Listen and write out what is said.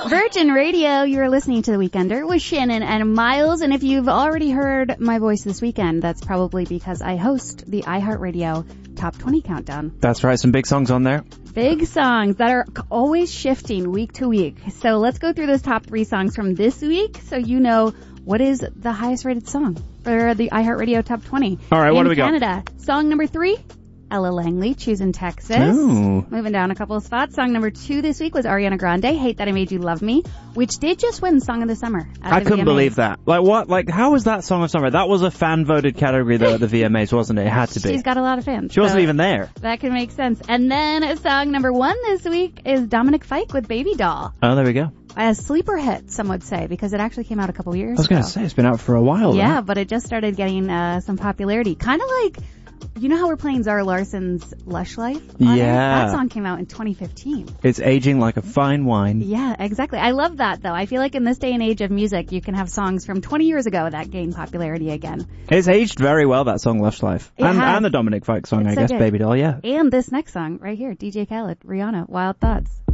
Virgin Radio, you're listening to The Weekender with Shannon and Miles. And if you've already heard my voice this weekend, that's probably because I host the iHeartRadio Top 20 Countdown. That's right, some big songs on there. Big songs that are always shifting week to week. So let's go through those top 3 songs from this week so you know what is the highest rated song for the iHeartRadio Top 20. All right, what do we got? In Canada, song number 3. Ella Langley, Choosing Texas. Ooh. Moving down a couple of spots. Song number 2 this week was Ariana Grande, Hate That I Made You Love Me, which did just win Song of the Summer. I couldn't believe that. Like what? Like how was that Song of Summer? That was a fan-voted category though at the VMAs, wasn't it? It had to be. She's got a lot of fans. She wasn't even there. That can make sense. And then song number 1 this week is Dominic Fike with Baby Doll. Oh, there we go. A sleeper hit, some would say, because it actually came out a couple years ago. I was going to say, it's been out for a while. Yeah, right? but it just started getting some popularity. Kind of like, you know how we're playing Zara Larsson's Lush Life? Yeah. That song came out in 2015. It's aging like a fine wine. Yeah, exactly. I love that, though. I feel like in this day and age of music, you can have songs from 20 years ago that gain popularity again. It's aged very well, that song, Lush Life. And the Dominic Fike song, I guess, Baby Doll, yeah. And this next song right here, DJ Khaled, Rihanna, Wild Thoughts.